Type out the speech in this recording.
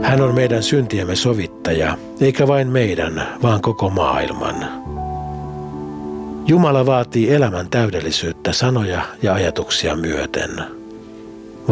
Hän on meidän syntiemme sovittaja, eikä vain meidän, vaan koko maailman. Jumala vaatii elämän täydellisyyttä sanoja ja ajatuksia myöten.